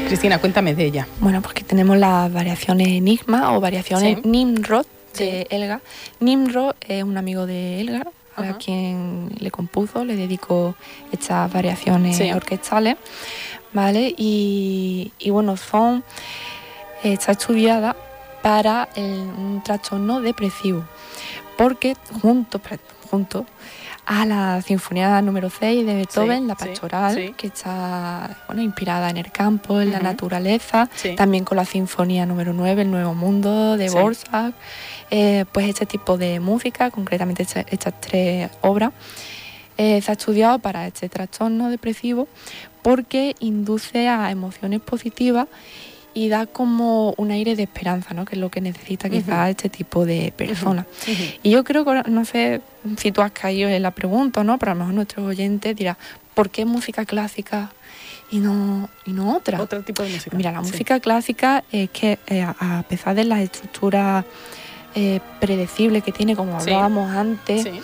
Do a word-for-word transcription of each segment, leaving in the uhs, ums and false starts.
Cristina, cuéntame de ella. Bueno, pues que tenemos las variaciones Enigma o variaciones sí. Nimrod de sí. Elgar. Nimrod es un amigo de Elgar, uh-huh. a quien le compuso, le dedico estas variaciones sí. orquestales, ¿vale? Y, y bueno, son, está estudiada para el, un trastorno depresivo, porque junto, junto a la Sinfonía número seis de Beethoven, sí, la Pastoral, sí, sí. que está bueno, inspirada en el campo, en uh-huh. la naturaleza, sí. también con la Sinfonía número nueve, El Nuevo Mundo, de sí. Dvořák, eh, pues este tipo de música, concretamente este, estas tres obras, eh, se ha estudiado para este trastorno depresivo porque induce a emociones positivas y da como un aire de esperanza, ¿no? Que es lo que necesita quizás uh-huh. este tipo de personas. Uh-huh. Uh-huh. Y yo creo que, no sé si tú has caído en la pregunta, ¿no? Pero a lo mejor nuestros oyentes dirán, ¿por qué música clásica y no, y no otra? Otro tipo de música. Mira, la sí. música clásica es que eh, a pesar de las estructuras eh, predecibles que tiene, como hablábamos sí. antes, sí.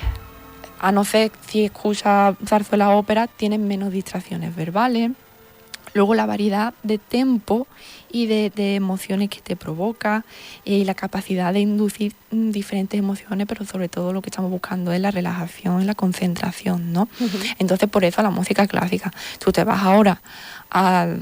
a no ser si escuchas zarzuela ópera, tienen menos distracciones verbales. Luego la variedad de tempo y de, de emociones que te provoca y la capacidad de inducir diferentes emociones, pero sobre todo lo que estamos buscando es la relajación y la concentración, ¿no? Uh-huh. Entonces por eso la música clásica. Tú te vas ahora al...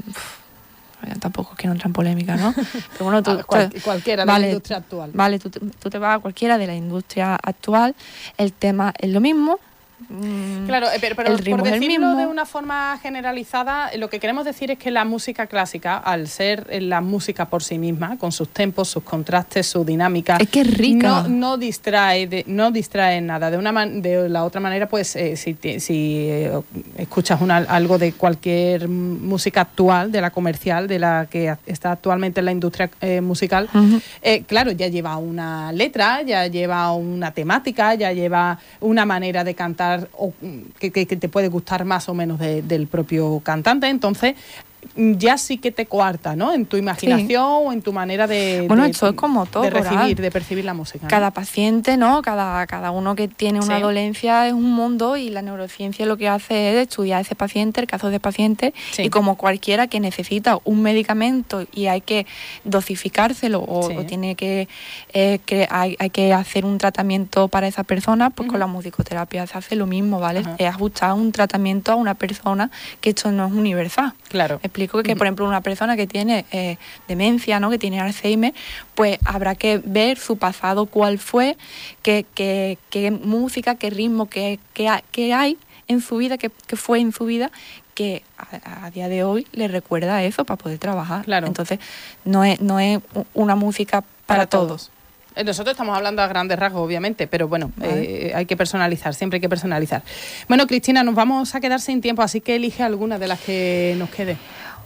Tampoco quiero entrar en polémica, ¿no? Pero bueno, tú, Cual, cualquiera vale, de la industria actual. Vale, tú, tú te vas a cualquiera de la industria actual, el tema es lo mismo. Claro, pero, pero por decirlo de una forma generalizada, lo que queremos decir es que la música clásica, al ser la música por sí misma, con sus tempos, sus contrastes, su dinámica, es que es rica. No, no distrae, de, no distrae nada. De una man, de la otra manera, pues, eh, si, si eh, escuchas una, algo de cualquier música actual, de la comercial, de la que está actualmente en la industria eh, musical, uh-huh. eh, claro, ya lleva una letra, ya lleva una temática, ya lleva una manera de cantar o que, que, que te puede gustar más o menos de, del propio cantante, entonces ya sí que te coarta, ¿no? En tu imaginación sí. o en tu manera de, bueno, de, eso es como todo, de recibir, de percibir la música, ¿no? Cada paciente, ¿no? Cada, cada uno que tiene una sí. dolencia es un mundo y la neurociencia lo que hace es estudiar a ese paciente, el caso de paciente, sí. y como cualquiera que necesita un medicamento y hay que dosificárselo o, sí. o tiene que, eh, que hay, hay que hacer un tratamiento para esa persona, pues uh-huh. con la musicoterapia se hace lo mismo, ¿vale? Uh-huh. Es ajustar un tratamiento a una persona, que esto no es universal. Claro. Explico que, uh-huh. por ejemplo, una persona que tiene eh, demencia, ¿no? Que tiene Alzheimer, pues habrá que ver su pasado cuál fue, qué, qué, qué música, qué ritmo, qué, qué, qué hay en su vida, qué, qué fue en su vida, que a, a día de hoy le recuerda eso para poder trabajar. Claro. Entonces, no es, no es una música para, para todos. todos. Nosotros estamos hablando a grandes rasgos, obviamente, pero bueno, vale. eh, hay que personalizar, siempre hay que personalizar. Bueno, Cristina, nos vamos a quedar sin tiempo, así que elige alguna de las que nos quede.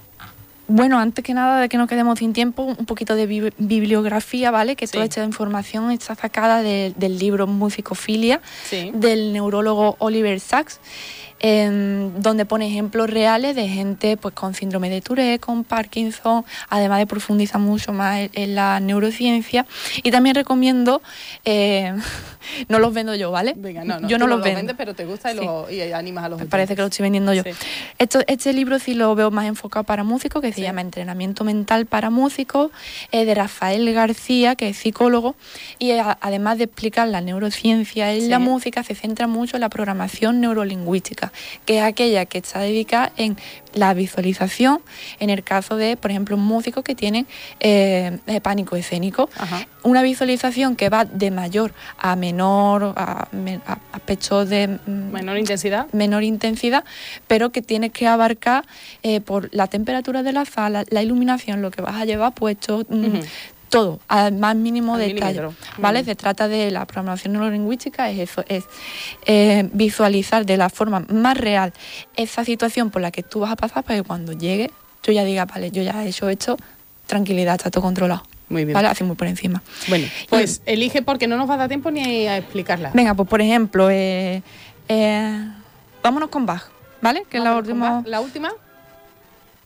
Bueno, antes que nada de que nos quedemos sin tiempo, un poquito de bi- bibliografía, ¿vale? Que sí. toda esta información está sacada de, del libro Musicofilia, sí. del neurólogo Oliver Sacks, eh, donde pone ejemplos reales de gente pues con síndrome de Tourette, con Parkinson, además de profundizar mucho más en, en la neurociencia. Y también recomiendo, eh, no los vendo yo, ¿vale? Venga, no, no, yo no los, los vendo. vendes, pero te gusta y, sí. lo, y animas a los Me parece que lo estoy vendiendo yo. Sí. Esto, este libro sí lo veo más enfocado para músicos, que se sí. llama Entrenamiento Mental para Músicos, eh, de Rafael García, que es psicólogo, y a, además de explicar la neurociencia en sí. la música, se centra mucho en la programación neurolingüística, que es aquella que está dedicada en la visualización, en el caso de, por ejemplo, músicos que tienen eh, pánico escénico. Ajá. Una visualización que va de mayor a menor, a, a aspectos de... Menor intensidad. Menor intensidad, pero que tienes que abarcar eh, por la temperatura de la sala, la iluminación, lo que vas a llevar puesto... Uh-huh. Todo, al más mínimo al detalle, ¿vale? Se trata de la programación neurolingüística, es eso, es eh, visualizar de la forma más real esa situación por la que tú vas a pasar para que cuando llegue, yo ya diga, vale, yo ya he hecho esto, tranquilidad, está todo controlado. Muy bien. Vale, así muy por encima. Bueno, pues y, elige porque no nos va a dar tiempo ni a explicarla. Venga, pues por ejemplo, eh, eh, vámonos con Bach, ¿vale? Que es la última. ¿La última?